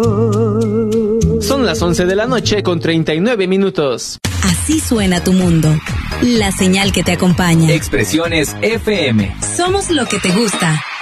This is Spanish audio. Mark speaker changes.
Speaker 1: Son las 11 de la noche con 39 minutos.
Speaker 2: Así suena tu mundo. La señal que te acompaña.
Speaker 3: Expresiones FM.
Speaker 2: Somos lo que te gusta.